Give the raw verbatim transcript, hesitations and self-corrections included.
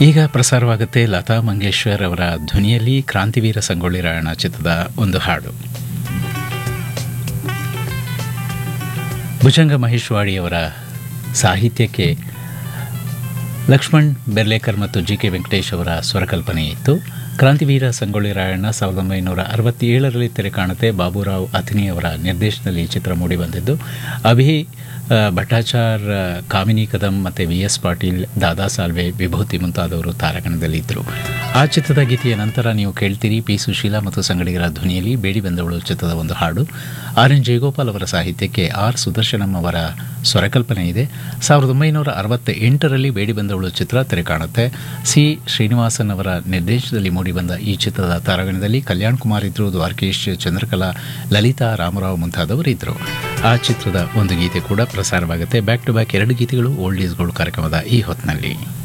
ಈಗ ಪ್ರಸಾರವಾಗುತ್ತೆ ಲತಾ ಮಂಗೇಶ್ವರ್ ಅವರ ಧ್ವನಿಯಲ್ಲಿ ಕ್ರಾಂತಿವೀರ ಸಂಗೊಳ್ಳಿ ರಾಯಣ್ಣ ಚಿತ್ರದ ಒಂದು ಹಾಡು. ಭುಜಂಗ ಮಹೇಶ್ವಾಡಿಯವರ ಸಾಹಿತ್ಯಕ್ಕೆ ಲಕ್ಷ್ಮಣ್ ಬೆರ್ಲೇಕರ್ ಮತ್ತು ಜಿ ಕೆ ವೆಂಕಟೇಶ್ ಅವರ ಸ್ವರಕಲ್ಪನೆ ಇತ್ತು. ಕ್ರಾಂತಿವೀರ ಸಂಗೊಳ್ಳಿ ರಾಯಣ್ಣ ಸಾವಿರದ ಒಂಬೈನೂರ ಅರವತ್ತೇಳರಲ್ಲಿ ತೆರೆ ಕಾಣುತ್ತೆ. ಬಾಬುರಾವ್ ಅಥಿನಿ ಅವರ ನಿರ್ದೇಶನದಲ್ಲಿ ಈ ಚಿತ್ರ ಮೂಡಿಬಂದಿದ್ದು ಅಭಿ ಭಟ್ಟಾಚಾರ್, ಕಾಮಿನಿ ಕದಂ ಮತ್ತು ವಿ ಎಸ್ ಪಾಟೀಲ್, ದಾದಾ ಸಾಲ್ವೆ, ವಿಭೂತಿ ಮುಂತಾದವರು ತಾರಾಗಣದಲ್ಲಿದ್ದರು. ಆ ಚಿತ್ರದ ಗೀತೆಯ ನಂತರ ನೀವು ಕೇಳ್ತೀರಿ ಪಿ ಸುಶೀಲಾ ಮತ್ತು ಸಂಗಡಿಗರ ಧ್ವನಿಯಲ್ಲಿ ಬೇಡಿ ಬಂದವಳು ಚಿತ್ರದ ಒಂದು ಹಾಡು. ಆರ್ ಎನ್ ಜಯಗೋಪಾಲ್ ಅವರ ಸಾಹಿತ್ಯಕ್ಕೆ ಆರ್ ಸುದರ್ಶನಂ ಅವರ ಸ್ವರಕಲ್ಪನೆ ಇದೆ. ಸಾವಿರದ ಒಂಬೈನೂರ ಅರವತ್ತ ಎಂಟರಲ್ಲಿ ಬೇಡಿ ಬಂದವಳು ಚಿತ್ರ ತೆರೆ ಕಾಣುತ್ತೆ. ಸಿ ಶ್ರೀನಿವಾಸನ್ ಅವರ ನಿರ್ದೇಶನದಲ್ಲಿ ಮೂಡಿಬಂದ ಈ ಚಿತ್ರದ ತಾರಾಗಣದಲ್ಲಿ ಕಲ್ಯಾಣ್ ಕುಮಾರ್ ಇದ್ದರು, ದ್ವಾರಕೀಶ್, ಚಂದ್ರಕಲಾ, ಲಲಿತಾ, ರಾಮರಾವ್ ಮುಂತಾದವರು ಇದ್ದರು. ಆ ಚಿತ್ರದ ಒಂದು ಗೀತೆ ಕೂಡ ಪ್ರಸಾರವಾಗುತ್ತೆ. ಬ್ಯಾಕ್ ಟು ಬ್ಯಾಕ್ ಎರಡು ಗೀತೆಗಳು ಓಲ್ಡ್ ಈಸ್ಗಳು ಕಾರ್ಯಕ್ರಮದ ಈ ಹೊತ್ತಿನಲ್ಲಿ.